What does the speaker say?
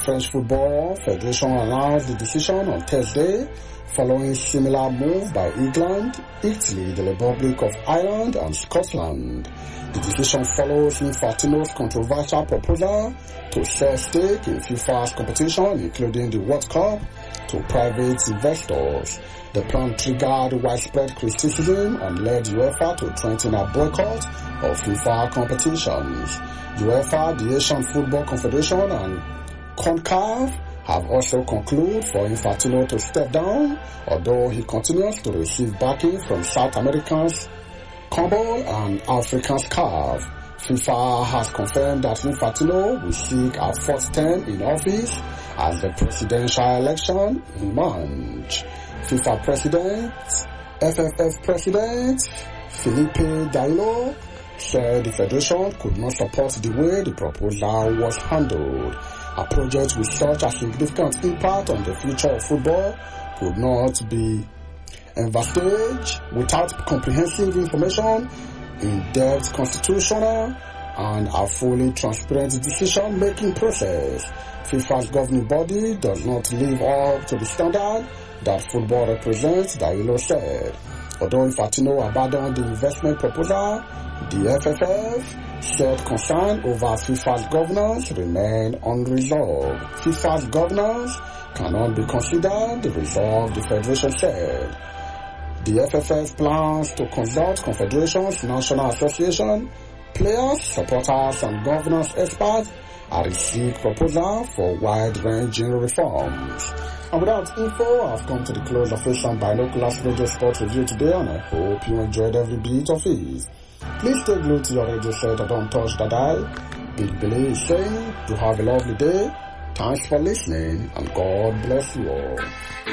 French Football Federation announced the decision on Thursday following similar move by England, Italy, the Republic of Ireland and Scotland. The decision follows Infantino's controversial proposal to sell stake in FIFA's competition, including the World Cup, to private investors. The plan triggered widespread criticism and led UEFA to threaten a boycott of FIFA competitions. UEFA, the Asian Football Confederation and CONCACAF have also concluded for Infantino to step down, although he continues to receive backing from South Americans CONMEBOL and African CAF. FIFA has confirmed that Infantino will seek a fourth term in office as the presidential election in March. FIFA President, FFF President Felipe Dailo said the federation could not support the way the proposal was handled. A project with such a significant impact on the future of football could not be envisaged without comprehensive information, in-depth constitutional and a fully transparent decision-making process. FIFA's governing body does not live up to the standard that football represents, Dailo said. Although Infantino abandoned the investment proposal, the FFF said concern over FIFA's governance remain unresolved. FIFA's governance cannot be considered resolved, the federation said. The FFF plans to consult Confederations National Association, players, supporters and governance experts and seek proposal for wide-ranging reforms. And with that info, I've come to the close of Asian Binoculars Radio Sports Review today, and I hope you enjoyed every bit of it. Please stay glued to your radio set and don't touch the dial. Big Billy is saying, you have a lovely day. Thanks for listening, and God bless you all.